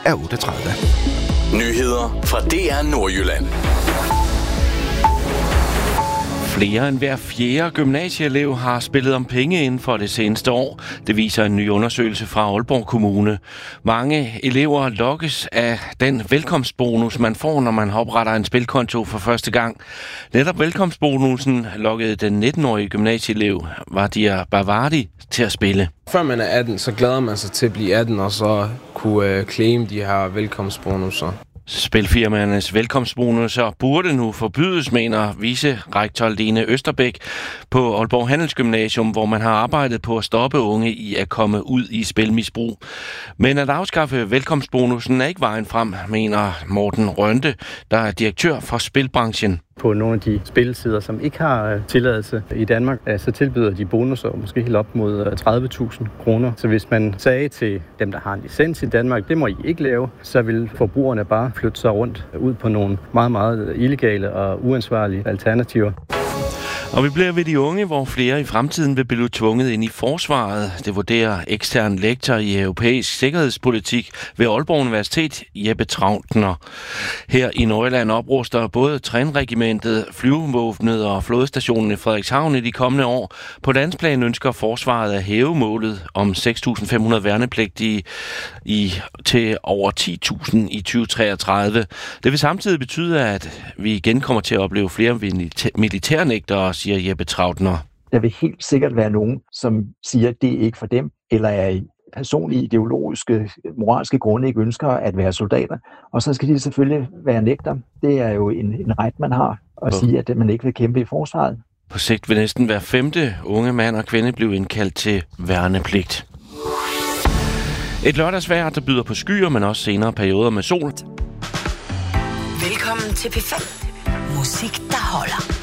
er 38. Nyheder fra DR Nordjylland. Flere end hver fjerde gymnasieelev har spillet om penge inden for det seneste år. Det viser en ny undersøgelse fra Aalborg Kommune. Mange elever lokkes af den velkomstbonus, man får, når man opretter en spilkonto for første gang. Netop velkomstbonusen lokkede den 19-årige gymnasieelev Vadir Bavardi til at spille. Før man er 18, så glæder man sig til at blive 18 og så kunne claim de her velkomstbonusser. Spilfirmaernes velkomstbonusser burde nu forbydes, mener vicerektor Lene Østerbæk på Aalborg Handelsgymnasium, hvor man har arbejdet på at stoppe unge i at komme ud i spilmisbrug. Men at afskaffe velkomstbonusen er ikke vejen frem, mener Morten Rønte, der er direktør for spilbranchen. På nogle af de spilsider, som ikke har tilladelse i Danmark, så tilbyder de bonusser måske helt op mod 30.000 kroner. Så hvis man sagde til dem, der har en licens i Danmark, det må I ikke lave, så vil forbrugerne bare flytte sig rundt ud på nogle meget, meget illegale og uansvarlige alternativer. Og vi bliver ved de unge, hvor flere i fremtiden vil blive tvunget ind i forsvaret. Det vurderer ekstern lektor i europæisk sikkerhedspolitik ved Aalborg Universitet, Jeppe Trautner. Her i Nordjylland opruster både trænregimentet, flyvevåbnet og flådestationen i Frederikshavn i de kommende år. På landsplan ønsker forsvaret at hæve målet om 6.500 værnepligtige til over 10.000 i 2033. Det vil samtidig betyde, at vi igen kommer til at opleve flere militærnægtere, siger Jeppe Trautner. Der vil helt sikkert være nogen, som siger, at det er ikke for dem, eller er i personlige, ideologiske, moralske grunde ikke ønsker at være soldater. Og så skal de selvfølgelig være nægter. Det er jo en ret, man har at sige, at man ikke vil kæmpe i forsvaret. På sigt vil næsten hver 5. unge mand og kvinde blive indkaldt til værnepligt. Et lørdagsvejr, der byder på skyer, men også senere perioder med sol. Velkommen til P5. Musik, der holder.